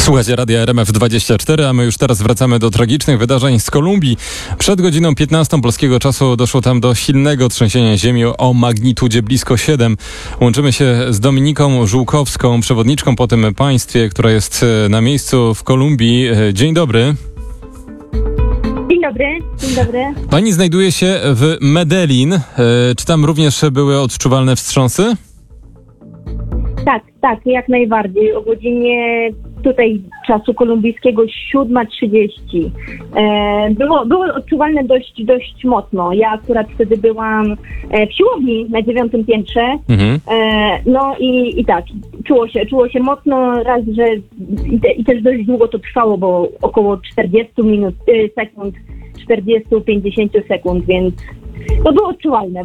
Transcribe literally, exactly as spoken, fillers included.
Słuchajcie Radia R M F dwadzieścia cztery, a my już teraz wracamy do tragicznych wydarzeń z Kolumbii. Przed godziną piętnastą polskiego czasu doszło tam do silnego trzęsienia ziemi o magnitudzie blisko siedem. Łączymy się z Dominiką Żółkowską, przewodniczką po tym państwie, która jest na miejscu w Kolumbii. Dzień dobry. Dzień dobry, dzień dobry. Pani znajduje się w Medellin. Czy tam również były odczuwalne wstrząsy? Tak, tak, jak najbardziej. O godzinie tutaj czasu kolumbijskiego siódma trzydzieści. E, było, było odczuwalne dość, dość mocno. Ja akurat wtedy byłam e, w siłowni na dziewiątym piętrze. Mhm. E, no i, i tak, czuło się, czuło się mocno, raz, że i, te, i też dość długo to trwało, bo około czterdzieści minut, y, sekund, czterdzieści do pięćdziesięciu sekund, więc to było odczuwalne.